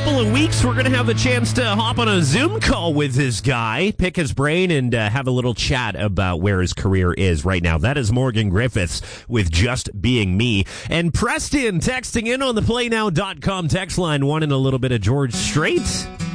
couple of weeks, we're going to have a chance to hop on a Zoom call with this guy, pick his brain, and have a little chat about where his career is right now. That is Morgan Griffiths with Just Being Me. And Preston texting in on the PlayNow.com text line, wanting a little bit of George Strait.